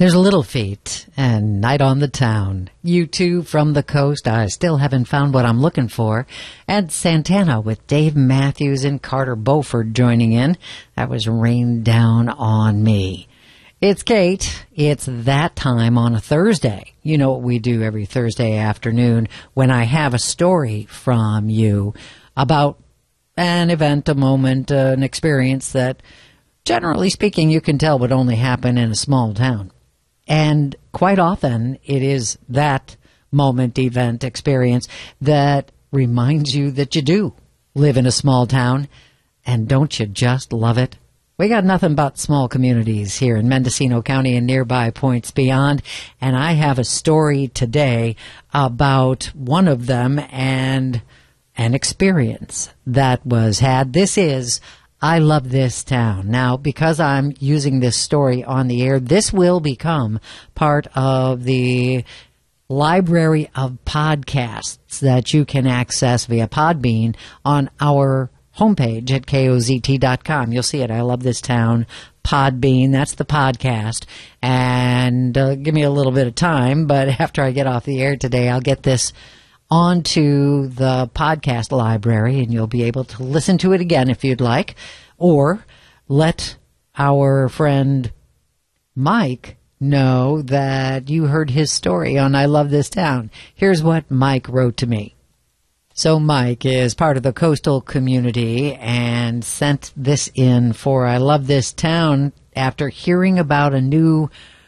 There's Little Feat and Night on the Town. U2 from the Coast, I still haven't found what I'm looking for. And Santana with Dave Matthews and Carter Beauford joining in. That was Rain Down on Me. It's Kate. It's that time on a Thursday. You know what we do every Thursday afternoon when I have a story from you about an event, a moment, an experience that, generally speaking, you can tell would only happen in a small town. And quite often, it is that moment, event, experience that reminds you that you do live in a small town. And don't you just love it? We got nothing but small communities here in Mendocino County and nearby points beyond. And I have a story today about one of them and an experience that was had. This is I Love This Town. Now, because I'm using this story on the air, this will become part of the library of podcasts that you can access via Podbean on our homepage at kozt.com. You'll see it. I Love This Town, Podbean. That's the podcast. And give me a little bit of time, but after I get off the air today, I'll get this onto the podcast library, and you'll be able to listen to it again if you'd like, or let our friend Mike know that you heard his story on I Love This Town. Here's what Mike wrote to me. So Mike is part of the coastal community and sent this in for I Love This Town after hearing about a new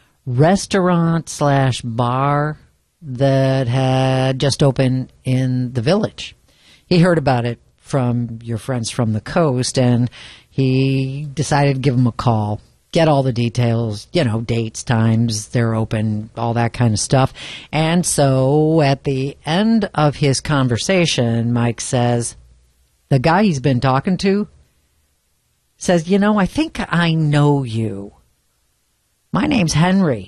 restaurant/bar that had just opened in the village. He heard about it from your friends from the coast, and he decided to give them a call, get all the details, dates, times, they're open, all that kind of stuff. And so at the end of his conversation, Mike says, the guy he's been talking to says, I think I know you. My name's Henry.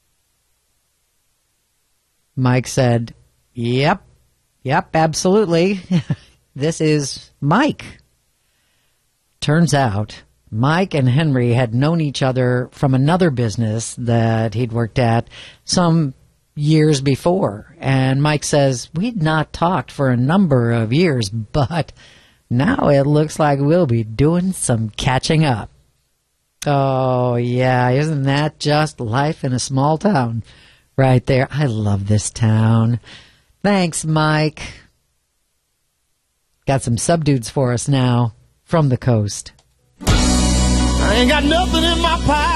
Mike said, yep, absolutely. This is Mike. Turns out Mike and Henry had known each other from another business that he'd worked at some years before. And Mike says, we'd not talked for a number of years, but now it looks like we'll be doing some catching up. Oh, yeah, isn't that just life in a small town? Right there. I love this town. Thanks, Mike. Got some subdudes for us now from the coast. I ain't got nothing in my pie.